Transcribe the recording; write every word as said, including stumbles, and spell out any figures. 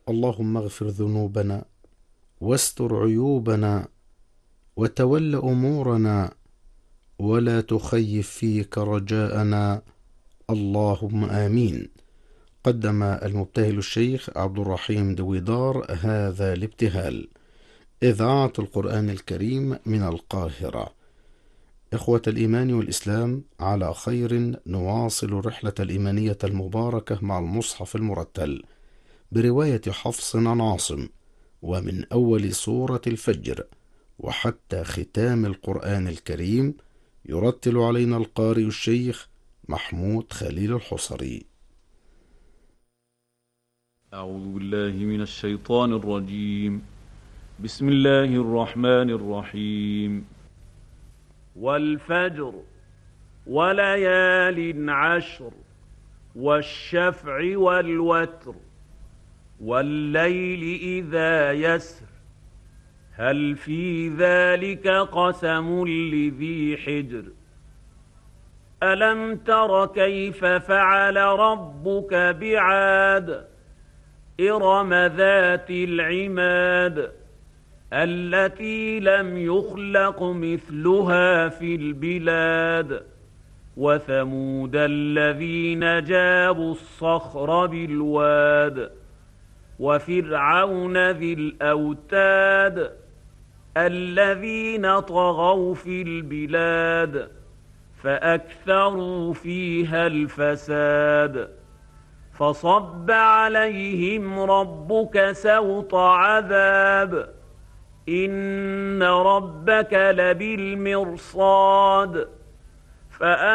اللهم اغفر ذنوبنا واستر عيوبنا وتول أمورنا ولا تخيف فيك رجاءنا، اللهم آمين. قدم المبتهل الشيخ عبد الرحيم دويدار هذا الابتهال. إذاعة القرآن الكريم من القاهرة. إخوة الإيمان والإسلام، على خير نواصل الرحلة الإيمانية المباركة مع المصحف المرتل برواية حفص عن عاصم، ومن أول سورة الفجر وحتى ختام القرآن الكريم، يرتل علينا القارئ الشيخ محمود خليل الحصري. أعوذ بالله من الشيطان الرجيم. بسم الله الرحمن الرحيم. والفجر وليال عشر والشفع والوتر والليل إذا يسر هل في ذلك قسم لذي حجر ألم تر كيف فعل ربك بعاد إرم ذات العماد التي لم يخلق مثلها في البلاد وثمود الذين جابوا الصخر بالواد وفرعون ذي الأوتاد الذين طغوا في البلاد فأكثروا فيها الفساد فصب عليهم ربك سوط عذاب إن ربك لبالمرصاد